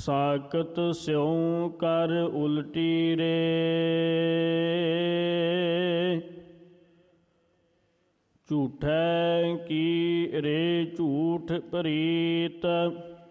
ਸਾਕਤ ਸਿਉ ਕਰ ਉਲਟੀ ਰੇ। ਝੂਠੈ ਕੀ ਰੇ ਝੂਠ ਪ੍ਰੀਤ